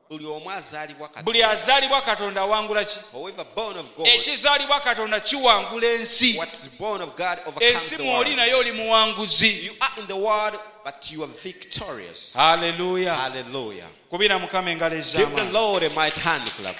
buli azaalibwa Katonda awangula ki? Ekizaalibwa Katonda kiwangula ensi. Ensi mw'oli naye oli muwanguzi. But you are victorious. Hallelujah. Hallelujah. Kubira Mukama engalo Give the ez'amaanyi. Lord a mighty hand clap.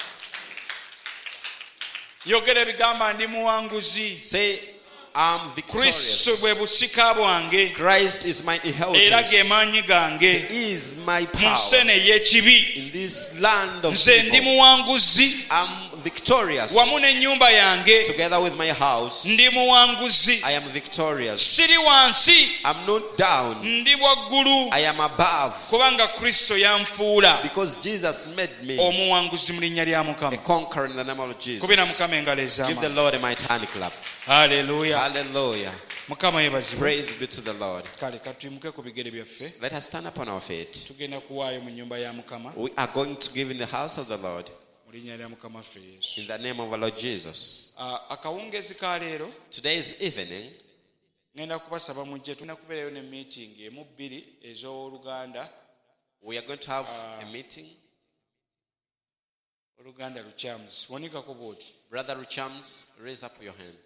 Yogera ebigamba ndi muwanguzi. Say, I'm victorious. Kristo bwe busika bwange. Christ is my Era inheritance. ge maanyi gange. He is my Mu power. nsene ey'ekibi. In this land of Nze ndi evil, muwanguzi. I'm victorious. Wamu n'ennyumba yange. Together with my house, Ndi muwanguzi. I am victorious. Siri wansi. I'm not down. Ndi waggulu. I am above. Kubanga Kristo yanfuula Because Jesus made me omuwanguzi mu linnya lya a Mukama. conqueror in the name of Jesus. Kubira Mukama engalo Give the ez'amaanyi. Lord a mighty hand clap. Hallelujah. Hallelujah. Mukama yeebazibwe. Praise be to the Lord. Kale katuyimuke ku bigere byaffe. Let us stand upon our feet. Tugenda kuwaayo mu nnyumba ya Mukama We are going to give in the house of the Lord mu linnya lya Mukama waffe Yesu. in the name of our Lord Jesus. Akawungeezi ka leero Today's evening, ngenda kubasaba mujje tulina kubeerayo ne meeting emu bbiri ez'Oluganda. we are going to have a meeting. Oluganda Lukyams. Wonikako bw'oti. Brother Richams, raise up your hand.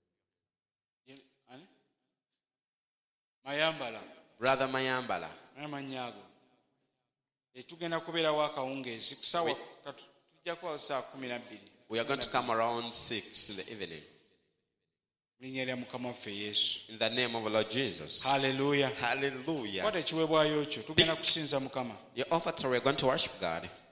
Mayambala. Brother Mayambala. Amannya ago. Tugenda kubeerawo akawungeezi ku ssaawa ssatu. Tujja kubawo ssaawa 12. We are going to come around 6 in the evening. Mu linnya lya Mukama waffe Yesu. In the name of our Lord Jesus. Hallelujah. Hallelujah. Kwata ekiweebwayo kyo tugenda kusinza Mukama. Your offer, we are going to worship God.